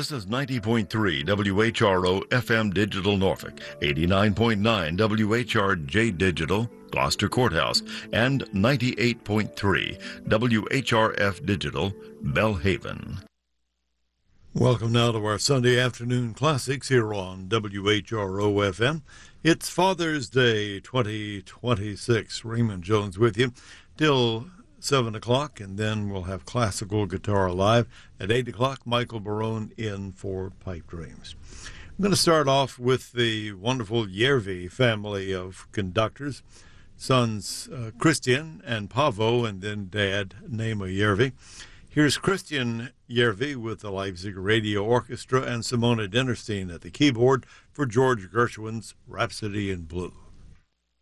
This is 90.3 WHRO FM Digital Norfolk, 89.9 WHRJ Digital Gloucester Courthouse, and 98.3 WHRF Digital Belhaven. Welcome now to our Sunday afternoon classics here on WHRO FM. It's Father's Day 2026. Raymond Jones with you till 7 o'clock, and then we'll have classical guitar live. At 8 o'clock, Michael Barone in for Pipe Dreams. I'm going to start off with the wonderful Järvi family of conductors. Sons Christian and Paavo, and then dad Nema Järvi. Here's Christian Järvi with the Leipzig Radio Orchestra and Simona Dinnerstein at the keyboard for George Gershwin's Rhapsody in Blue.